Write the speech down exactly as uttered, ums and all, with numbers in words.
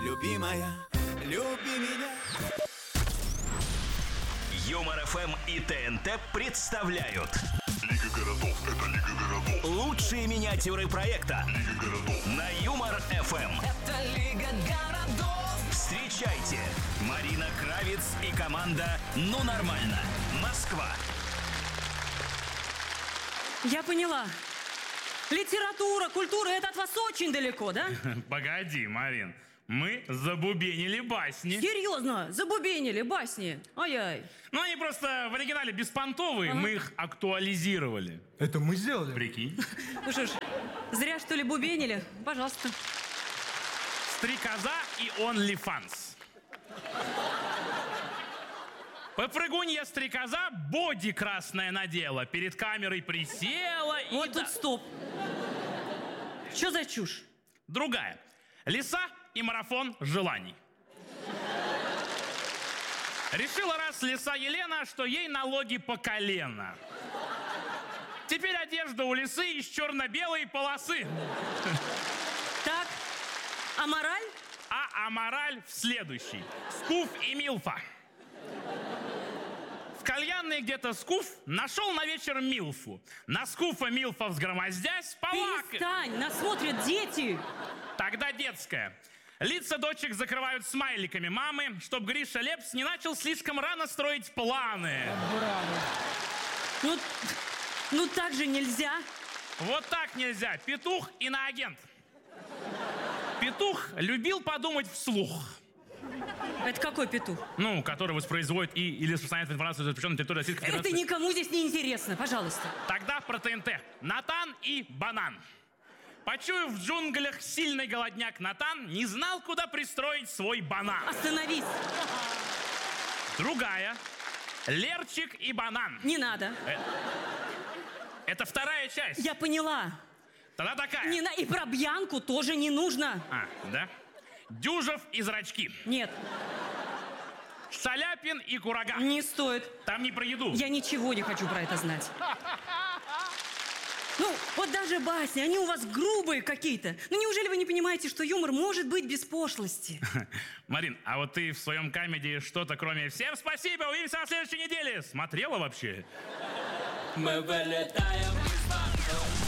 любимая, люби меня. Юмор эф эм и ТНТ представляют Лига городов, это Лига городов. лучшие миниатюры проекта Лига городов. на Юмор эф эм. Это Лига городов. Встречайте, Марина Кравец и команда «Ну нормально». Москва. Я поняла. Литература, культура — это от вас очень далеко, да? Погоди, Марин. Мы забубенили басни. Серьезно, забубенили басни. Ай-яй. Ну, они просто в оригинале беспонтовые, Ага. мы их актуализировали. Это мы сделали? Прикинь. Ну что ж, зря что ли бубенили? Пожалуйста. Стрекоза и OnlyFans. Попрыгунья стрекоза боди красное надела, перед камерой присела и... Вот да. тут стоп. Что за чушь? Другая. Лиса и марафон желаний. Решила раз лиса Елена, что ей налоги по колено. Теперь одежда у лисы из черно-белой полосы. Так, а мораль? А амораль в следующий. Скуф и Милфа. В кальянной где-то Скуф нашел на вечер Милфу. На Скуфа Милфа взгромоздясь, полак... Перестань, нас смотрят дети. Тогда детская. Лица дочек закрывают смайликами мамы, чтоб Гриша Лепс не начал слишком рано строить планы. Ну, ну так же нельзя. Вот так нельзя. Петух иноагент. Петух любил подумать вслух. Это какой петух? Ну, который воспроизводит и или распространяет информацию, запрещенную на территории Российской Это Федерации. никому здесь не интересно, пожалуйста. Тогда про ТНТ. Натан и банан. Почуяв в джунглях сильный голодняк, Натан не знал, куда пристроить свой банан. Остановись. Другая. Лерчик и банан. Не надо. Это вторая часть. Я поняла. Тогда такая. Не на... И про Бьянку тоже не нужно. А, да? Дюжев и зрачки. Нет, Шаляпин и курага. не стоит. Там не про еду. Я ничего не хочу про это знать. Ну, вот даже басни, они у вас грубые какие-то. Ну, неужели вы не понимаете, что юмор может быть без пошлости? Марин, а вот ты в своем камеди что-то кроме «Всем спасибо, увидимся на следующей неделе» смотрела вообще? Мы вылетаем из